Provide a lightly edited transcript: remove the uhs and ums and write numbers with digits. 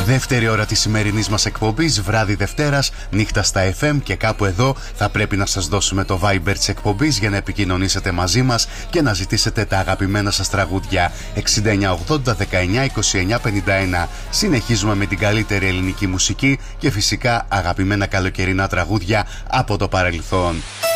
Δεύτερη ώρα της σημερινής μας εκπομπής, βράδυ Δευτέρας, νύχτα στα FM, και κάπου εδώ θα πρέπει να σας δώσουμε το Viber της εκπομπής για να επικοινωνήσετε μαζί μας και να ζητήσετε τα αγαπημένα σας τραγούδια. 6980 19 29 51. Συνεχίζουμε με την καλύτερη ελληνική μουσική και φυσικά αγαπημένα καλοκαιρινά τραγούδια από το παρελθόν.